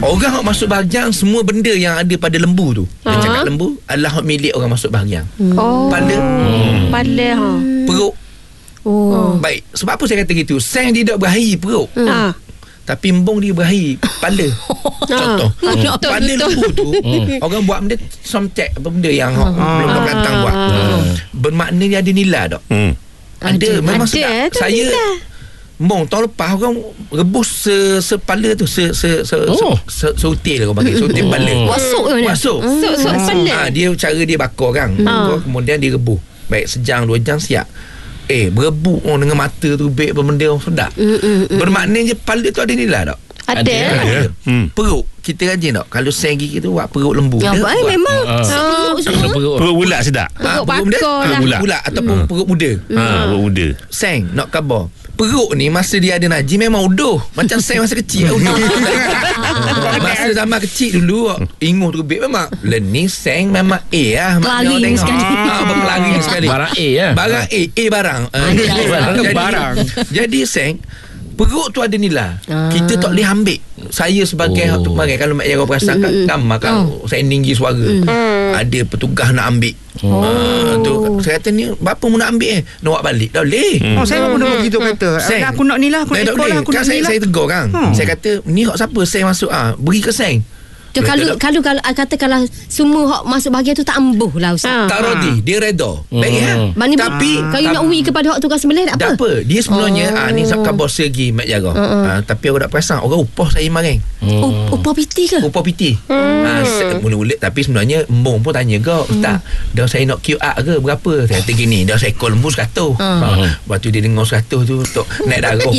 Orang hok masuk bahagian, semua benda yang ada pada lembu tu, dia cakap lembu adalah hok milik orang masuk bahagian. Kepala, perut. Baik, sebab apa saya kata gitu? Seng dia tak berahi perut, tapi embung dia berahi kepala. Contoh kepala lembu tu, orang buat benda somtek, apa benda yang belum pelantang buat, bermakna dia ada nilai tak? Ada, memang sedap. Saya Mong tahun lepas orang rebus sepala tu, sautil orang panggil, sautil kepala. Masuk kepala. Dia cara dia bakar kan. Kemudian dia rebus. Baik, sejam 2 jam siap. Berebut dengan mata tu beg benda orang sedap. Bermaknanya kepala tu ada nilai tak? Ada. Perut kita rajin tak? Kalau seng gigi tu buat perut lembu. Ya baik memang. Perut bulat sedap. Perut bakar lah. Bulat ataupun perut muda. Perut muda. Seng nak khabar. Perut ni masa dia ada najis memang uduh. Macam seng masa kecil uduh. Masa zaman kecil dulu inguh terbit memang. Ni seng memang lah. Kelaring sekali. Berkelaring sekali. Barang A lah. Barang barang. Jadi seng, perut tu ada nilai. Kita tak boleh ambil. Saya sebagai tu kemarin, kalau mak jaga perasan kat kamar kan, saya tinggi suara. Ada petugas nak ambil. Tu saya kata ni bapa mu nak ambil nak bawa balik. Tak boleh. Saya pun dah begitu kata. Aku nak ni lah, aku nak ikut lah, aku nak ni lah. Saya tegur kan. Saya kata ni hak siapa seng masuk beri ke seng. Kalau katakanlah semua hak masuk bahagian tu tak ambuh lah Ustaz. Tak rodi, dia reda. Baik tapi kalau nak uwi kepada hak tukang sembelih tak apa. Tak apa. Dia sebenarnya ni khabar segi mak jaga. Tapi orang tak perasan, orang upah saya maring. Upah piti ke? Upah piti. Mula-mula tapi sebenarnya embung pun tanya ke, Ustaz, dah saya nak QR ke berapa? Saya kata gini, dah saya call lembu 100. Lepas tu dia dengar 100 tu tok naik darah.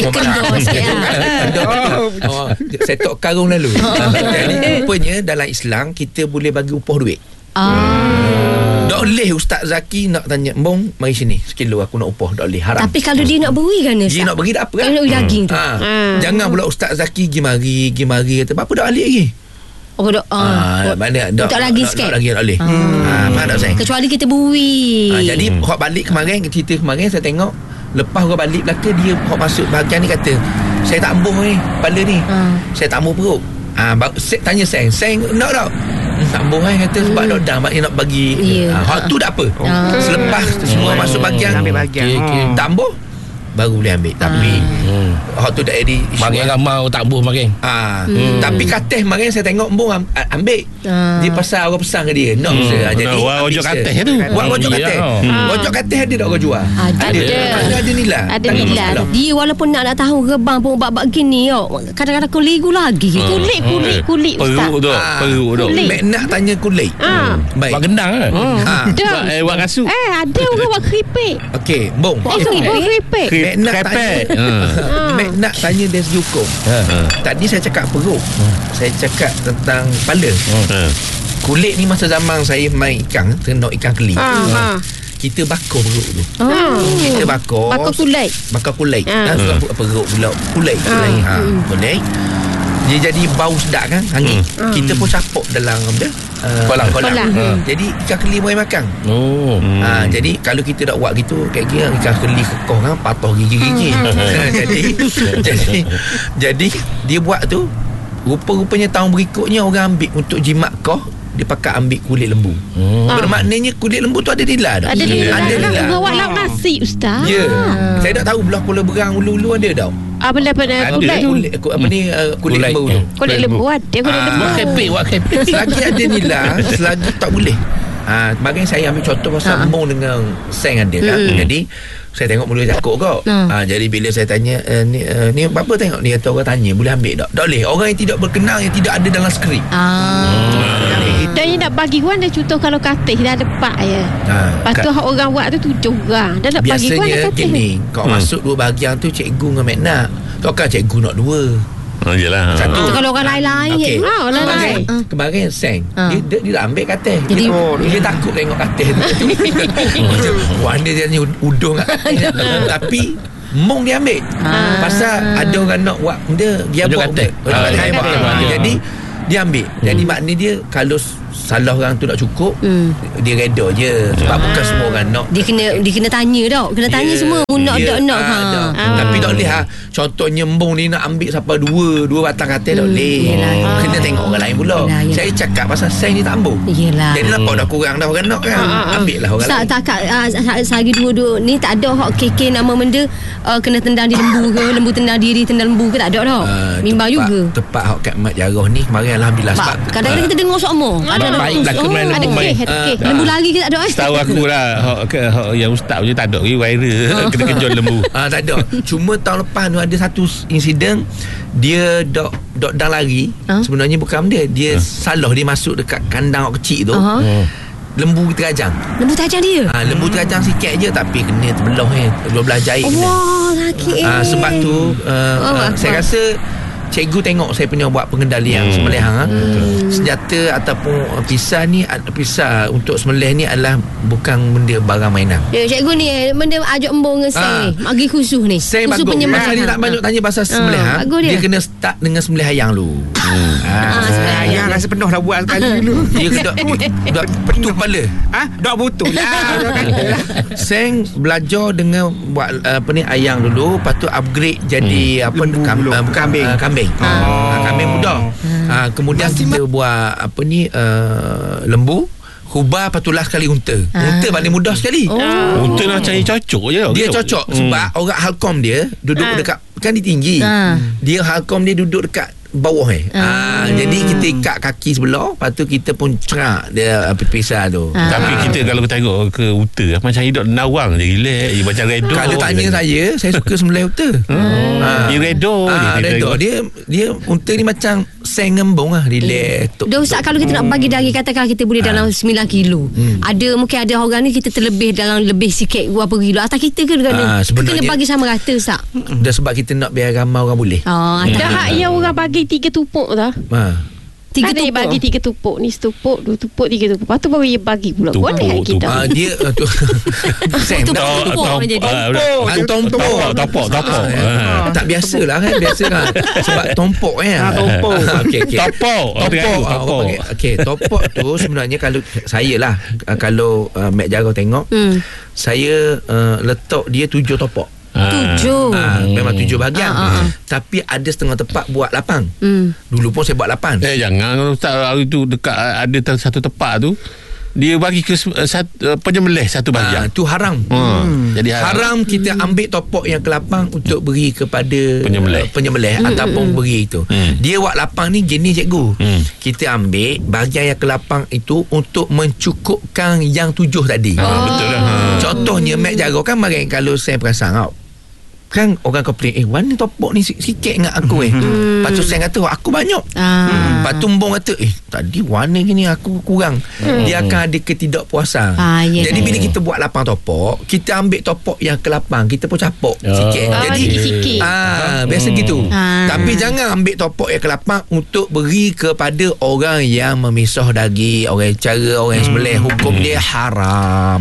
Saya tok karung lalu. Jadi dalam Islam kita boleh bagi upah duit. Tak boleh Ustaz Zaki nak tanya, Bong mari sini sekilo aku nak upah. Tak boleh, haram. Tapi kalau dia nak beri kan Ustaz? Dia nak beri tak apa kan? Kalau nak beri daging tu. Jangan pula Ustaz Zaki pergi mari kata apa dah balik lagi. Mana tak lagi sikit. Tak lagi tak boleh. Mana tak saya. Kecuali kita beri. Jadi hok balik kemarin, cerita kemarin saya tengok lepas orang balik belakang dia hok masuk bahagian ni kata, saya tak ambuh ni kepala ni. Saya tak ambuh perut. Tanya Seng nak tak? Tak ambuh kata sebab nak dah maknanya nak bagi. Hak tu tak apa. Selepas semua masuk bahagian tak ambuh baru boleh ambil. Tapi hak tu dah jadi makin ramai tak ambuh makin. Tapi kates makin saya tengok embung ambil. Dia pasal orang pesan ke dia nak jadi wajak kates tu. Wajak kates. Wajak kates ada tak orang jual? Ada nilai. Ada nilai. Dia walaupun nak tahu rebang pun bab gini kadang-kadang kuligu lagi. Kulit Ustaz. Perut tu. Mek nak tanya kulit. Baik. Buat gendang ke? Buat kasut. Ada orang buat keripik. Okey, bong. Keripik. Mek nak tanya dari segi hukum. Tadi saya cakap perut. Saya cakap tentang kepala. Kulit ni masa zaman saya main ikan, tengok ikan keli. Kita bakar perut tu. Kita bakar kulit. Bakar kulit. Perut pula kulit. Kulit. Dia jadi bau sedap kan, angin. Kita pun capuk dalam kolam. Jadi ikan keli boleh makan. Jadi kalau kita nak buat gitu, kayak gini ikan keli kekoh kan, patah gigi-gigi. Jadi dia buat tu, rupa-rupanya tahun berikutnya orang ambil untuk jimat koh, dia pakai ambil kulit lembu. Bermaknanya kulit lembu tu ada nilai dah. Ada nilai. Buat lauk nasi Ustaz. Ya. Saya tak tahu belah Pulau Berang ulu-ulu ada tau. Kulit lembu tu. Kulit lembu ada. Buat kepek. Selagi ada nilai, selagi tak boleh. Kemarin saya ambil contoh pasal Mong dengan Seng ada kan. Jadi saya tengok mula cakap kau. Jadi bila saya tanya ni apa tengok ni, kata orang tanya boleh ambil tak? Tak boleh. Orang yang tidak berkenal, yang tidak ada dalam skrip. Dan yang nak bagi guan dia contoh kalau katis dah ada pak je. Lepas tu orang buat tu 7 orang. Dah nak bagi guan dah katis. Gini, kau masuk 2 bahagian tu cikgu dengan mek nak. Takkan cikgu nak 2. Yelah. Satu. Kalau orang lain-lain Kemarin Seng dia dah ambil katil. Dia takut tengok katil tu. Wanda dia tanya udung kat katil. Tapi Mong dia ambil. Pasal ada orang nak buat benda dia buat. Jadi dia ambil. Jadi maknanya dia kalau salah orang tu nak cukup, dia reda je. Sebab bukan semua orang nak. Dia kena tanya dah. Kena tanya semua nak tak nak. Tapi tak boleh contohnya embung ni nak ambil sampai dua batang katil tak boleh. Kena tengok orang lain pula. Saya cakap pasal seng ni tak ambil. Jadi nampak dah kurang dah orang nak kan. Ambil lah orang lain. Tak sehari dua ni tak ada hak KK nama benda kena tendang di lembu ke, lembu tendang diri, tendang lembu ke, tak ada dah. Mimbang juga. Tepat hak kat Mat Jarrah ni kemarin alhamdulillah sebab kadang-kadang kita dengar semua. Baiklah kemarin lembu lari ke tak ada. Setahu aku lah yang ustaz je tak ada viral kena kejut lembu. Tak ada. Cuma tahun lepas tu ada satu insiden dia dok dang lari. Sebenarnya bukan dia salah dia masuk dekat kandang kecil tu. Lembu terajang. Lembu terajang dia? Lembu terajang sikit je tapi kena terbelah 12 jahit. Wah, sakit. Sebab tu saya rasa cikgu tengok saya punya buat pengendalian sembelih senjata ataupun pisau ni, pisau untuk sembelih ni adalah bukan benda barang mainan. Ya, cikgu ni benda ajak embung dengan saya bagi khusus ni. Saya bagus. Masa dia tak banyak tanya pasal sembelih dia kena start dengan sembelih ayam dulu. Sembelih ayam rasa penuh dah buat sekali dulu. Dia dak petup kepala. Dak butuh lah. Seng belajar dengan buat ayam dulu, lepas tu upgrade jadi kambing. Kambing muda. Kemudian kita buat lembu, hubah, lepas tu last sekali unta. Unta paling mudah sekali. Unta nak cari cocok je. Dia cocok sebab orang halkom dia duduk dekat, kan dia tinggi. Dia halkom dia duduk dekat bawah jadi kita ikat kaki sebelah, lepas tu kita pun cerak dia pisau tu. Tapi kita kalau kita tengok ke unta macam hidup nawang je, relax je macam redo. Kalau tanya saya suka sembelih unta. Dia redo dia unta ni macam seng embung relax. Ustaz, kalau kita nak bagi daging, katakan kita boleh dalam 9 kilo. Mungkin ada orang ni kita terlebih dalam lebih sikit berapa kilo atas kita ke kena bagi sama rata, Ustaz? Dah sebab kita nak biar ramai orang boleh. Dah hak yang orang bagi 3 tupuk dah. 3 ada yang bagi 3 tupuk. Ni setupuk, 2 tupuk, 3 tupuk. Lepas tu baru dia bagi pula. Boleh kita. Dia tu tompok. Tak biasalah kan. Sebab tompok tompok tu sebenarnya kalau saya lah, kalau Mat Jarrah tengok, saya letak dia 7 topok. 7 memang 7 bahagian. Tapi ada setengah tepat buat 8. Dulu pun saya buat 8. Jangan Ustaz, hari tu dekat ada satu tepat tu dia bagi ke penyembelih satu bahagian. Tu haram. Jadi haram kita ambil topok yang ke-8 untuk beri kepada penyembelih ataupun beri itu. Dia buat 8 ni gini cikgu. Kita ambil bahagian yang ke-8 itu untuk mencukupkan yang 7 tadi. Betul lah. Contohnya Mat Jarrah kan mari kalau saya perasan kan orang komplain warna topok ni sikit dengan aku lepas tu saya kata aku banyak. Lepas tu Mbong kata tadi warna gini aku kurang. Dia akan ada ketidakpuasan. Jadi bila kita buat 8 topok, kita ambil topok yang ke-8 kita pun capok sikit. Jadi biasa gitu. Tapi jangan ambil topok yang ke-8 untuk beri kepada orang yang memisah daging, orang yang sembelih. Hukum dia haram.